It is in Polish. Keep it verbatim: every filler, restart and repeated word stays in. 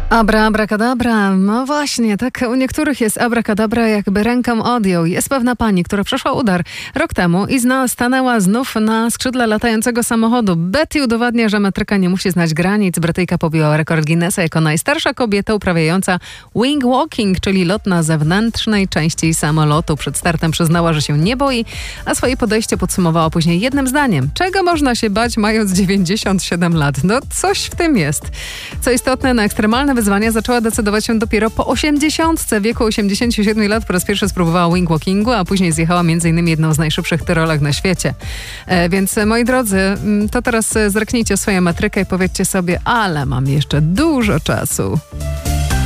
Abra, abracadabra. No właśnie, tak u niektórych jest abracadabra, jakby ręką odjął. Jest pewna pani, która przeszła udar rok temu i zna, stanęła znów na skrzydle latającego samochodu. Betty udowadnia, że metryka nie musi znać granic. Brytyjka pobiła rekord Guinnessa jako najstarsza kobieta uprawiająca wing walking, czyli lot na zewnętrznej części samolotu. Przed startem przyznała, że się nie boi, a swoje podejście podsumowała później jednym zdaniem. Czego można się bać, mając dziewięćdziesiąt siedem lat? No coś w tym jest. Co istotne, na ekstremalne wyzwania zaczęła decydować się dopiero po osiemdziesiątce. W wieku osiemdziesięciu siedmiu lat po raz pierwszy spróbowała wing walkingu, a później zjechała między innymi jedną z najszybszych tyrolek na świecie. E, więc moi drodzy, to teraz zerknijcie swoją metrykę i powiedzcie sobie, ale mam jeszcze dużo czasu.